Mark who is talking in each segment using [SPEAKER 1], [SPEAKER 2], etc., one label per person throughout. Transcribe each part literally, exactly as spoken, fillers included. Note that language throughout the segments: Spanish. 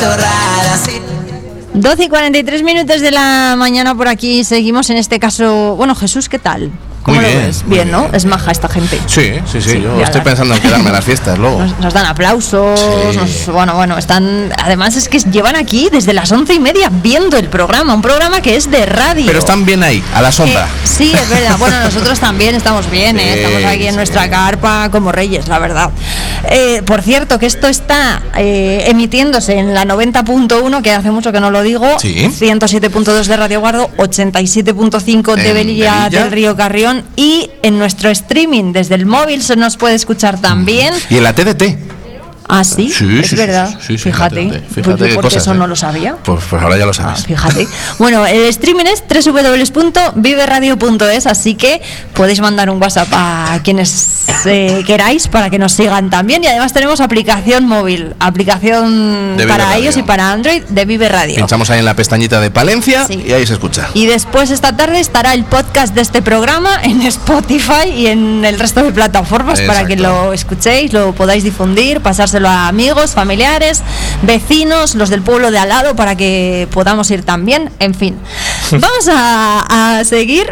[SPEAKER 1] chorrada.
[SPEAKER 2] doce y cuarenta y tres minutos de la mañana por aquí. Seguimos en este caso. Bueno, Jesús, ¿qué tal? ¿Cómo
[SPEAKER 3] muy
[SPEAKER 2] lo
[SPEAKER 3] bien,
[SPEAKER 2] ves? Bien, ¿no? Bien. Es maja esta gente.
[SPEAKER 3] Sí, sí, sí. sí yo estoy
[SPEAKER 2] la...
[SPEAKER 3] pensando en quedarme en las fiestas luego.
[SPEAKER 2] Nos, nos dan aplausos. Sí. Nos, bueno, bueno, están. Además, es que llevan aquí desde las once y media viendo el programa. Un programa que es de radio.
[SPEAKER 3] Pero están bien ahí, a la sombra.
[SPEAKER 2] Eh, sí, es verdad. Bueno, nosotros también estamos bien, ¿eh? Sí, estamos aquí en nuestra sí. carpa como reyes, la verdad. Eh, por cierto, que esto está eh, emitiéndose en la noventa punto uno, que hace mucho que no lo digo.
[SPEAKER 3] Sí.
[SPEAKER 2] ciento siete punto dos de Radio Guardo, ochenta y siete punto cinco de Velilla del Río Carrión y en nuestro streaming desde el móvil se nos puede escuchar también.
[SPEAKER 3] Y en la T D T.
[SPEAKER 2] Ah, sí,
[SPEAKER 3] sí
[SPEAKER 2] es
[SPEAKER 3] sí,
[SPEAKER 2] verdad.
[SPEAKER 3] Sí, sí,
[SPEAKER 2] fíjate,
[SPEAKER 3] fíjate, fíjate
[SPEAKER 2] pues yo porque
[SPEAKER 3] cosas,
[SPEAKER 2] eso
[SPEAKER 3] ¿eh?
[SPEAKER 2] no lo sabía.
[SPEAKER 3] Pues, pues ahora ya lo sabes.
[SPEAKER 2] Ah, fíjate. Bueno, el streaming es doble u doble u doble u punto vive radio punto es, así que podéis mandar un WhatsApp a quienes eh, queráis para que nos sigan también. Y además tenemos aplicación móvil, aplicación para iOS y para Android de Vive Radio.
[SPEAKER 3] Pinchamos ahí en la pestañita de Palencia sí. y ahí se escucha.
[SPEAKER 2] Y después esta tarde estará el podcast de este programa en Spotify y en el resto de plataformas. Exacto. Para que lo escuchéis, lo podáis difundir, pasárselo a amigos, familiares, vecinos, los del pueblo de al lado, para que podamos ir también. En fin, vamos a, a seguir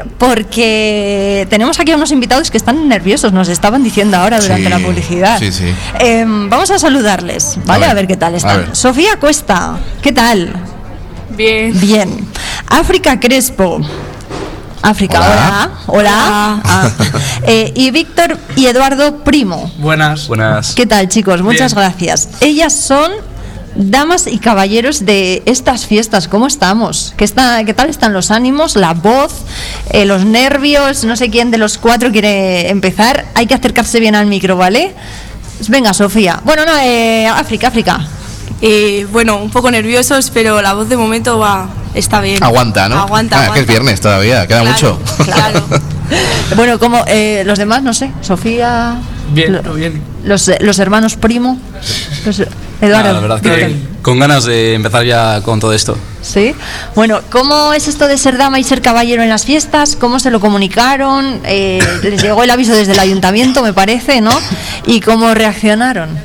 [SPEAKER 2] porque tenemos aquí a unos invitados que están nerviosos, nos estaban diciendo ahora durante sí, la publicidad.
[SPEAKER 3] Sí, sí.
[SPEAKER 2] Eh, vamos a saludarles, ¿vale? A ver, a ver qué tal están. Sofía Cuesta, ¿qué tal?
[SPEAKER 4] Bien.
[SPEAKER 2] Bien. África Crespo. África, hola. Hola. hola. Ah. Eh, y Víctor y Eduardo Primo.
[SPEAKER 5] Buenas.
[SPEAKER 6] Buenas.
[SPEAKER 2] ¿Qué tal, chicos? Muchas
[SPEAKER 5] Bien.
[SPEAKER 2] gracias. Ellas son damas y caballeros de estas fiestas. ¿Cómo estamos? ¿Qué, está, qué tal están los ánimos, la voz, eh, los nervios? No sé quién de los cuatro quiere empezar. Hay que acercarse bien al micro, ¿vale? Venga, Sofía. Bueno, no, eh, África, África.
[SPEAKER 4] Eh, bueno, un poco nerviosos, pero la voz de momento va, está bien.
[SPEAKER 3] Aguanta, ¿no?
[SPEAKER 4] Aguanta,
[SPEAKER 3] ah,
[SPEAKER 4] aguanta.
[SPEAKER 3] Que es viernes todavía, queda
[SPEAKER 4] claro,
[SPEAKER 3] mucho.
[SPEAKER 4] Claro.
[SPEAKER 2] Bueno, como eh, los demás, no sé, Sofía.
[SPEAKER 5] Bien,
[SPEAKER 2] lo,
[SPEAKER 5] bien.
[SPEAKER 2] Los, los hermanos Primo. Los, Eduardo.
[SPEAKER 6] Ah, la verdad que bien. Con ganas de empezar ya con todo esto.
[SPEAKER 2] Sí. Bueno, ¿cómo es esto de ser dama y ser caballero en las fiestas? ¿Cómo se lo comunicaron? Eh, les llegó el aviso desde el ayuntamiento, me parece, ¿no? ¿Y cómo reaccionaron?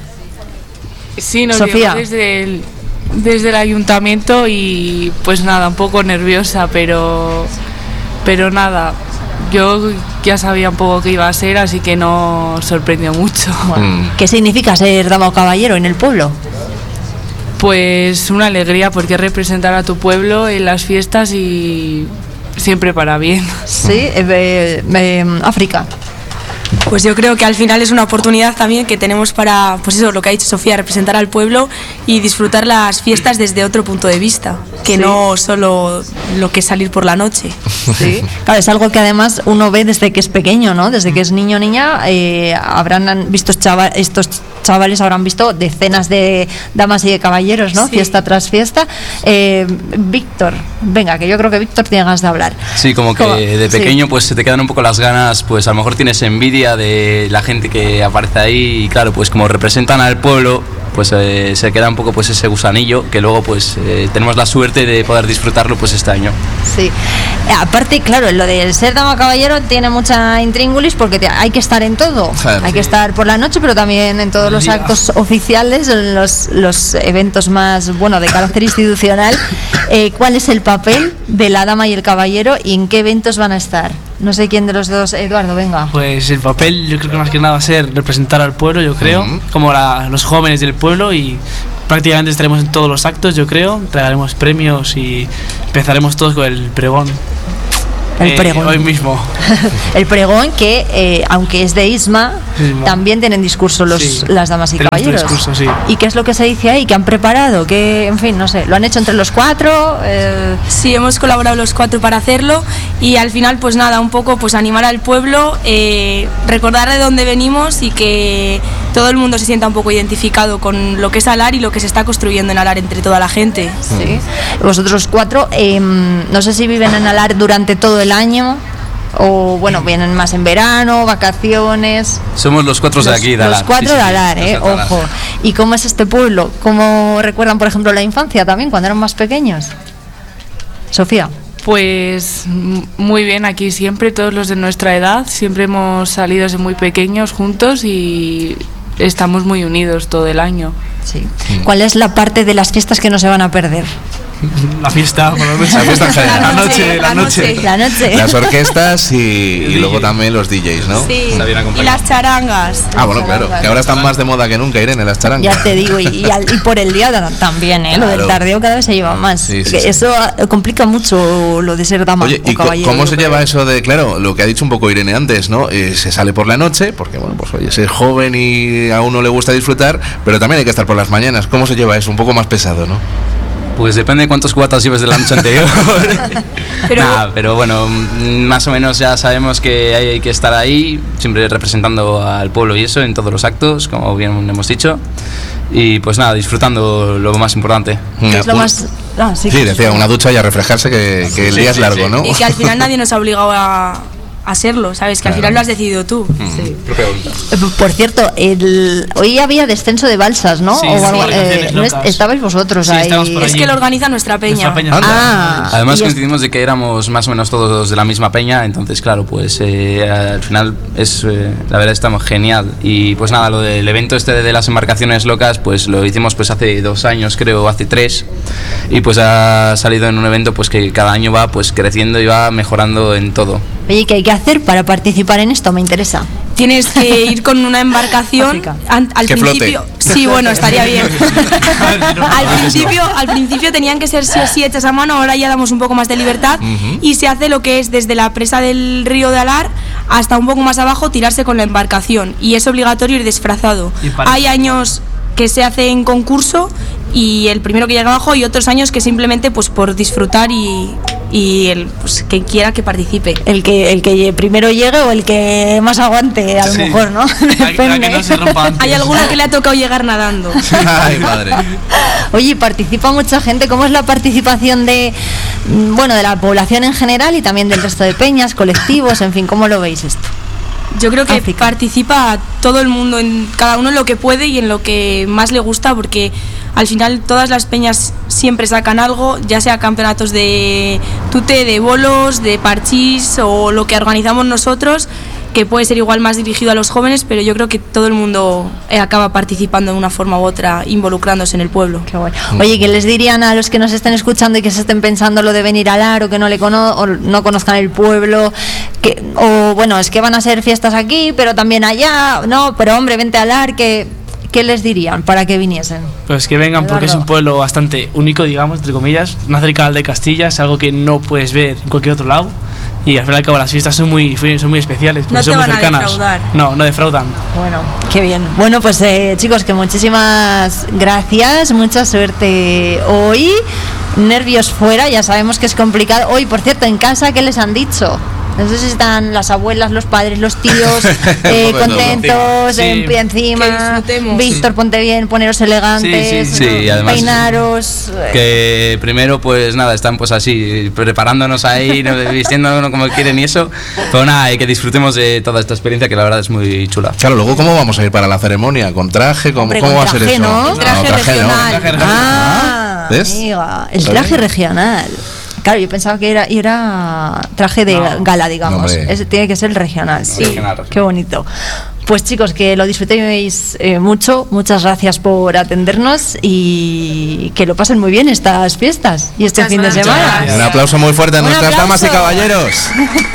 [SPEAKER 4] Sí, nos
[SPEAKER 2] Sofía.
[SPEAKER 4] llegó desde el, desde el ayuntamiento y pues nada, un poco nerviosa, pero, pero nada, yo ya sabía un poco qué iba a ser, así que no sorprendió mucho.
[SPEAKER 2] Bueno, mm. ¿Qué significa ser dama o caballero en el pueblo?
[SPEAKER 4] Pues una alegría, porque representar a tu pueblo en las fiestas y siempre para bien.
[SPEAKER 2] Sí, eh, eh, África.
[SPEAKER 7] Pues yo creo que al final es una oportunidad también que tenemos para, pues eso, lo que ha dicho Sofía, representar al pueblo y disfrutar las fiestas desde otro punto de vista, que sí. no solo lo que es salir por la noche.
[SPEAKER 2] Sí, claro, es algo que además uno ve desde que es pequeño, ¿no? Desde que es niño o niña, eh, habrán visto chava, estos chavales habrán visto decenas de damas y de caballeros, ¿no? Sí. Fiesta tras fiesta. Eh, Víctor, venga, que yo creo que Víctor tiene ganas de hablar.
[SPEAKER 6] Sí, como que
[SPEAKER 2] ¿Cómo?
[SPEAKER 6] de pequeño
[SPEAKER 2] sí.
[SPEAKER 6] pues se te quedan un poco las ganas, pues a lo mejor tienes envidia de la gente que aparece ahí y claro, pues como representan al pueblo, pues eh, se queda un poco pues ese gusanillo que luego pues eh, tenemos la suerte de poder disfrutarlo pues este año.
[SPEAKER 2] Sí, aparte claro, lo de ser dama caballero tiene mucha intríngulis porque te, hay que estar en todo, claro, hay sí. que estar por la noche pero también en todos los actos oficiales, los, los eventos más, bueno, de carácter institucional. Eh, ¿cuál es el papel de la dama y el caballero y en qué eventos van a estar? No sé quién de los dos, Eduardo, venga.
[SPEAKER 5] Pues el papel yo creo que más que nada va a ser representar al pueblo, yo creo, uh-huh. como la, los jóvenes del pueblo, y prácticamente estaremos en todos los actos, yo creo, regalaremos premios y empezaremos todos con el pregón.
[SPEAKER 2] El
[SPEAKER 5] eh,
[SPEAKER 2] pregón.
[SPEAKER 5] Hoy mismo.
[SPEAKER 2] El pregón que, eh, aunque es de Isma, Isma, también tienen discurso los, sí, las damas y caballeros.
[SPEAKER 5] Discurso, sí.
[SPEAKER 2] ¿Y qué es lo que se dice ahí? ¿Qué han preparado? ¿Qué, en fin, no sé, ¿lo han hecho entre los cuatro? Eh...
[SPEAKER 7] Sí, hemos colaborado los cuatro para hacerlo y al final, pues nada, un poco pues animar al pueblo, eh, recordar de dónde venimos y que todo el mundo se sienta un poco identificado con lo que es Alar y lo que se está construyendo en Alar entre toda la gente.
[SPEAKER 2] Sí. Vosotros cuatro, eh, no sé si viven en Alar durante todo el año o bueno, vienen más en verano, vacaciones.
[SPEAKER 6] Somos los cuatro
[SPEAKER 2] los,
[SPEAKER 6] de aquí de Alar.
[SPEAKER 2] Los cuatro
[SPEAKER 6] sí,
[SPEAKER 2] de
[SPEAKER 6] sí,
[SPEAKER 2] Alar,
[SPEAKER 6] sí,
[SPEAKER 2] eh, ojo. ¿Y cómo es este pueblo? ¿Cómo recuerdan, por ejemplo, la infancia también, cuando eran más pequeños? Sofía.
[SPEAKER 4] Pues muy bien, aquí siempre todos los de nuestra edad, siempre hemos salido desde muy pequeños juntos y estamos muy unidos todo el año.
[SPEAKER 2] Sí. ¿Cuál es la parte de las fiestas que no se van a perder?
[SPEAKER 5] La fiesta, por lo menos.
[SPEAKER 3] La fiesta en general.
[SPEAKER 5] La noche, la noche.
[SPEAKER 2] La noche.
[SPEAKER 3] Las orquestas y, y luego también los D Js, ¿no?
[SPEAKER 7] Sí, y las charangas.
[SPEAKER 3] Ah, bueno, claro, que ahora están más de moda que nunca, Irene, las charangas.
[SPEAKER 2] Ya te digo, y, y, al, y por el día también, ¿eh? Lo del tardeo cada vez se lleva más. Sí, sí, sí. Eso complica mucho lo de ser dama.
[SPEAKER 3] Oye,
[SPEAKER 2] o
[SPEAKER 3] ¿y
[SPEAKER 2] caballero,
[SPEAKER 3] cómo se lleva eso de, claro, lo que ha dicho un poco Irene antes, ¿no? Eh, se sale por la noche, porque, bueno, pues oye, es joven y a uno le gusta disfrutar, pero también hay que estar por las mañanas. ¿Cómo se lleva eso? Un poco más pesado, ¿no?
[SPEAKER 6] Pues depende de cuántos cubatas lleves de la noche anterior. pero... Nah, pero bueno, más o menos ya sabemos que hay que estar ahí, siempre representando al pueblo y eso en todos los actos, como bien hemos dicho. Y pues nada, disfrutando lo más importante.
[SPEAKER 2] ¿Qué es lo más...? Ah, sí,
[SPEAKER 3] sí, decía, una ducha y a refrescarse, que, que el día es largo, ¿no?
[SPEAKER 7] Y que al final nadie nos ha obligado a... hacerlo, ¿sabes? Que al final lo has decidido tú.
[SPEAKER 2] Sí. Por cierto, el, hoy había descenso de balsas, ¿no?
[SPEAKER 5] Sí,
[SPEAKER 2] o
[SPEAKER 5] sí,
[SPEAKER 2] algo,
[SPEAKER 5] sí,
[SPEAKER 2] eh, ¿no es, estabais vosotros
[SPEAKER 5] sí,
[SPEAKER 2] ahí.
[SPEAKER 7] Es que lo organiza nuestra peña.
[SPEAKER 5] Nuestra peña.
[SPEAKER 2] Ah,
[SPEAKER 6] Además coincidimos de que éramos más o menos todos de la misma peña, entonces claro, pues eh, al final es eh, la verdad estamos genial. Y pues nada, lo del evento este de las embarcaciones locas, pues lo hicimos pues hace dos años, creo, hace tres, y pues ha salido en un evento pues que cada año va pues creciendo y va mejorando en todo.
[SPEAKER 2] Oye, ¿qué hay que hacer para participar en esto? Me interesa.
[SPEAKER 7] Tienes que ir con una embarcación an, al
[SPEAKER 3] que
[SPEAKER 7] principio.
[SPEAKER 3] Flote.
[SPEAKER 7] Sí, bueno, estaría bien. al principio, al principio tenían que ser sí o sí hechas a mano, ahora ya damos un poco más de libertad uh-huh. y se hace lo que es desde la presa del río de Alar hasta un poco más abajo tirarse con la embarcación y es obligatorio ir disfrazado. Hay años que se hace en concurso y el primero que llega abajo y otros años que simplemente pues por disfrutar y, y el pues que quiera que participe.
[SPEAKER 2] El que el que primero llegue o el que más aguante, a lo sí. mejor, ¿no? Depende.
[SPEAKER 5] Que no se rompa antes.
[SPEAKER 7] Hay alguno que le ha tocado llegar nadando.
[SPEAKER 3] Ay, madre.
[SPEAKER 2] Oye, participa mucha gente. ¿Cómo es la participación de bueno, de la población en general y también del resto de peñas, colectivos, en fin, cómo lo veis esto?
[SPEAKER 7] Yo creo que África. Participa todo el mundo, en cada uno en lo que puede y en lo que más le gusta, porque al final todas las peñas siempre sacan algo, ya sea campeonatos de tute, de bolos, de parchís o lo que organizamos nosotros, que puede ser igual más dirigido a los jóvenes, pero yo creo que todo el mundo acaba participando de una forma u otra, involucrándose en el pueblo.
[SPEAKER 2] Qué bueno. Oye, ¿qué les dirían a los que nos estén escuchando y que se estén pensando lo de venir a Alar o que no le cono o no conozcan el pueblo? Que, o bueno, es que van a ser fiestas aquí, pero también allá, no, pero hombre, vente a Alar, que... ¿Qué les dirían para que viniesen?
[SPEAKER 5] Pues que vengan, porque es un pueblo bastante único, digamos, entre comillas. Nace el Canal de Castilla, es algo que no puedes ver en cualquier otro lado. Y al fin y al cabo las fiestas son muy, son muy especiales, porque
[SPEAKER 7] no
[SPEAKER 5] son muy
[SPEAKER 7] van
[SPEAKER 5] cercanas.
[SPEAKER 7] A defraudar.
[SPEAKER 5] No, no defraudan.
[SPEAKER 2] Bueno, qué bien. Bueno, pues eh, chicos, que muchísimas gracias, mucha suerte hoy. Nervios fuera, ya sabemos que es complicado. Hoy, por cierto, en casa, ¿qué les han dicho? No sé si están las abuelas, los padres, los tíos eh, contentos, sí. en pie encima. Víctor, sí. ponte bien, poneros elegantes,
[SPEAKER 6] sí, sí, sí. Sí, además,
[SPEAKER 2] peinaros.
[SPEAKER 6] Que primero, pues nada, están pues así, preparándonos ahí, vistiéndonos como quieren y eso. Pero nada, y que disfrutemos de toda esta experiencia que la verdad es muy chula.
[SPEAKER 3] Claro, luego, ¿cómo vamos a ir para la ceremonia? ¿Con traje? ¿Cómo,
[SPEAKER 2] Hombre,
[SPEAKER 3] ¿cómo
[SPEAKER 2] con
[SPEAKER 3] va
[SPEAKER 2] traje,
[SPEAKER 3] a ser eso?
[SPEAKER 2] ¿no?
[SPEAKER 7] El traje,
[SPEAKER 3] no, traje
[SPEAKER 7] regional.
[SPEAKER 3] No.
[SPEAKER 5] Traje
[SPEAKER 2] ah,
[SPEAKER 3] ¿ves?
[SPEAKER 2] Amiga, el traje regional. Claro, yo pensaba que era, era traje de no, gala, digamos. Ese tiene que ser el regional. Sí, regional, regional. Qué bonito. Pues chicos, que lo disfrutéis eh, mucho. Muchas gracias por atendernos y que lo pasen muy bien estas fiestas y este
[SPEAKER 7] Muchas
[SPEAKER 2] fin
[SPEAKER 7] gracias.
[SPEAKER 2] de semana.
[SPEAKER 3] Un aplauso muy fuerte a
[SPEAKER 2] Un
[SPEAKER 3] nuestras
[SPEAKER 2] aplauso.
[SPEAKER 3] damas y caballeros.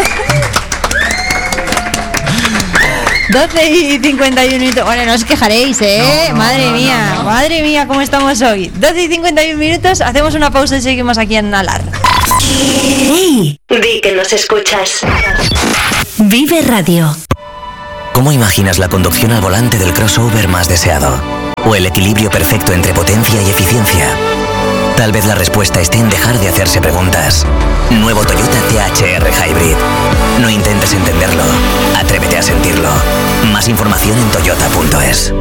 [SPEAKER 2] doce y cincuenta y uno minutos. Bueno, no os quejaréis, ¿eh? No, no, madre no, mía, no, no. madre mía, ¿cómo estamos hoy? doce y cincuenta y uno minutos, hacemos una pausa y seguimos aquí en Alar.
[SPEAKER 1] ¡Hey! Di que nos escuchas. Vive Radio.
[SPEAKER 8] ¿Cómo imaginas la conducción al volante del crossover más deseado? ¿O el equilibrio perfecto entre potencia y eficiencia? Tal vez la respuesta esté en dejar de hacerse preguntas. Nuevo Toyota T H R Hybrid. No intentes entenderlo, atrévete a sentirlo. Más información en toyota punto es.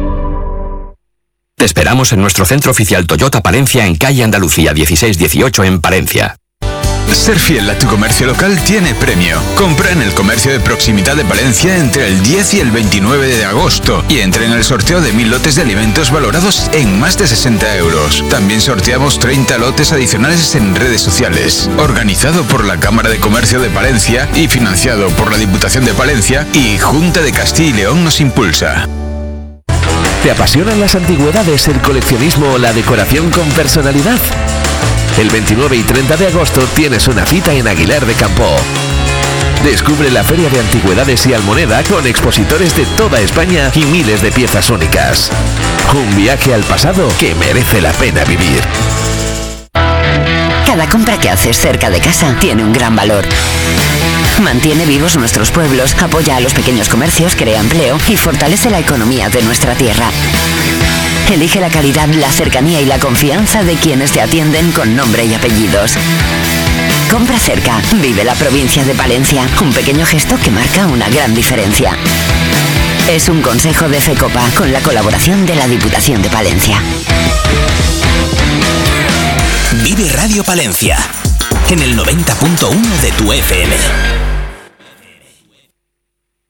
[SPEAKER 9] Te esperamos en nuestro centro oficial Toyota Palencia en calle Andalucía dieciséis dieciocho en Palencia.
[SPEAKER 10] Ser fiel a tu comercio local tiene premio. Compra en el comercio de proximidad de Palencia entre el diez y el veintinueve de agosto y entre en el sorteo de mil lotes de alimentos valorados en más de sesenta euros. También sorteamos treinta lotes adicionales en redes sociales. Organizado por la Cámara de Comercio de Palencia y financiado por la Diputación de Palencia y Junta de Castilla y León nos impulsa.
[SPEAKER 11] ¿Te apasionan las antigüedades, el coleccionismo o la decoración con personalidad? El veintinueve y treinta de agosto tienes una cita en Aguilar de Campoo. Descubre la Feria de Antigüedades y Almoneda con expositores de toda España y miles de piezas únicas. Un viaje al pasado que merece la pena vivir.
[SPEAKER 12] Cada compra que haces cerca de casa tiene un gran valor. Mantiene vivos nuestros pueblos, apoya a los pequeños comercios, crea empleo y fortalece la economía de nuestra tierra. Elige la calidad, la cercanía y la confianza de quienes te atienden con nombre y apellidos. Compra cerca, vive la provincia de Palencia, un pequeño gesto que marca una gran diferencia. Es un consejo de FECOPA con la colaboración de la Diputación de Palencia.
[SPEAKER 13] Vive Radio Palencia, en el noventa punto uno de tu F M.